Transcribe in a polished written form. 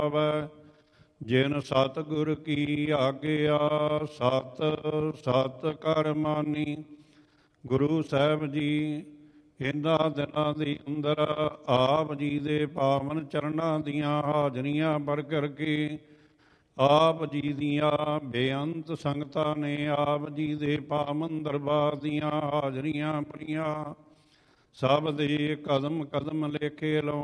ਪਾਵੈ। ਜਿਨ ਸਤਿਗੁਰ ਕੀ ਆਗਿਆ ਸਤ ਸਤ ਕਰ ਮਾਨੀ। ਗੁਰੂ ਸਾਹਿਬ ਜੀ ਇਹਨਾਂ ਦਿਨਾਂ ਦੇ ਅੰਦਰ ਆਪ ਜੀ ਦੇ ਪਾਵਨ ਚਰਨਾਂ ਦੀਆਂ ਹਾਜ਼ਰੀਆਂ ਭਰ ਕਰਕੇ ਆਪ ਜੀ ਦੀਆਂ ਬੇਅੰਤ ਸੰਗਤਾਂ ਨੇ ਆਪ ਜੀ ਦੇ ਪਾਵਨ ਦਰਬਾਰ ਦੀਆਂ ਹਾਜ਼ਰੀਆਂ ਭਰੀਆਂ। ਸਭ ਦੇ ਕਦਮ ਕਦਮ ਲੇਖੇ ਲਾਉਣ